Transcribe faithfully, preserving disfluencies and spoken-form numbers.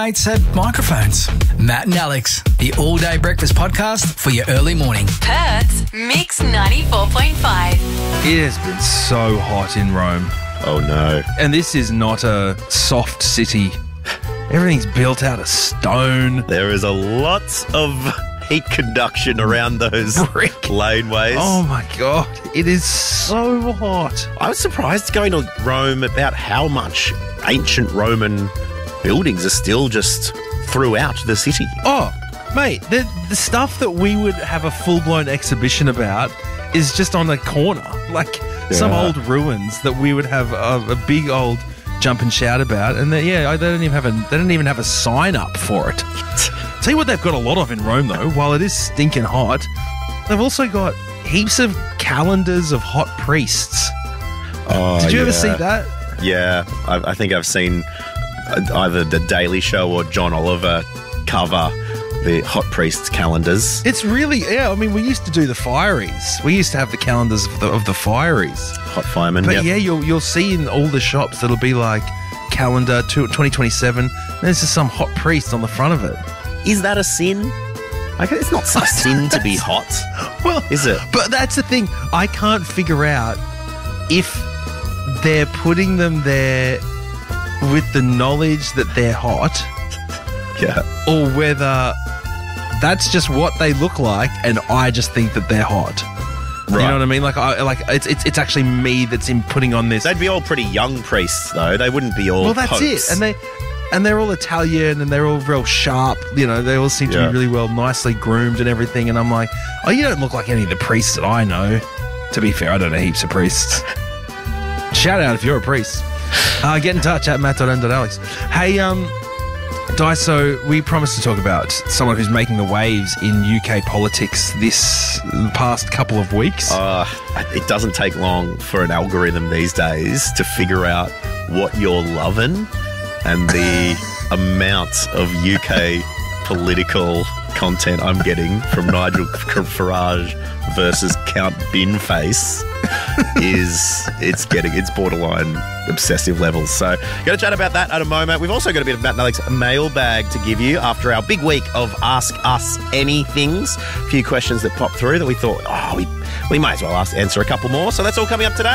Mates at microphones. Matt and Alex, the all-day breakfast podcast for your early morning. Perth's Mix ninety-four point five. It has been so hot in Rome. Oh, no. And this is not a soft city. Everything's built out of stone. There is a lot of heat conduction around those Brick. laneways. Oh, my God. It is so hot. I was surprised going to Rome about how much ancient Roman buildings are still just throughout the city. Oh, mate, the, the stuff that we would have a full-blown exhibition about is just on a corner. Like some Yeah. old ruins that we would have a, a big old jump and shout about. And they, yeah, they don't even have a they don't even have a sign up for it. Tell you what they've got a lot of in Rome, though, while it is stinking hot, they've also got heaps of calendars of hot priests. Oh, Did you yeah. ever see that? Yeah, I, I think I've seen either The Daily Show or John Oliver cover the hot priest calendars. It's really, yeah, I mean, we used to do the fireys. We used to have the calendars of the, of the fireys. Hot firemen. But yep. yeah, you'll you'll see in all the shops that'll be like calendar twenty twenty-seven. And there's just some hot priest on the front of it. Is that a sin? Like, it's not a sin to be hot, Well, is it? but that's the thing. I can't figure out if they're putting them there with the knowledge that they're hot, Yeah. or whether that's just what they look like, and I just think that they're hot. You Right. know what I mean? Like, I like it's it's it's actually me that's in putting on this. They'd be all pretty young priests, though. They wouldn't be all Well, that's popes. it, and they and they're all Italian, and they're all real sharp. You know, they all seem to Yeah. be really well, nicely groomed and everything. And I'm like, oh, you don't look like any of the priests that I know. To be fair, I don't know heaps of priests. Shout out if you're a priest. Uh, get in touch at matt dot m dot alex. Hey, um, Daiso, we promised to talk about someone who's making the waves in U K politics this past couple of weeks. Uh, it doesn't take long for an algorithm these days to figure out what you're loving, and the amount of U K political content I'm getting from Nigel Farage versus Count Binface is it's getting it's borderline obsessive levels. So going to chat about that at a moment. We've also got a bit of Matt and Alex mailbag to give you after our big week of Ask Us Anythings. A few questions that popped through that we thought, oh, we we might as well ask, answer a couple more. So that's all coming up today.